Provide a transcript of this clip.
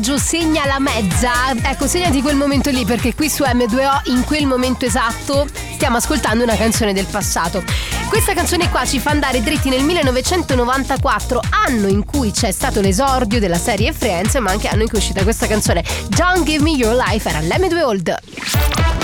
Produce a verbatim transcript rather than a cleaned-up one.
l'orologio segna la mezza, ecco, segnati quel momento lì, perché qui su emme due o in quel momento esatto stiamo ascoltando una canzone del passato. Questa canzone qua ci fa andare dritti nel millenovecentonovantaquattro, anno in cui c'è stato l'esordio della serie Friends, ma anche anno in cui è uscita questa canzone Don't Give Me Your Life, era l'emme due Old.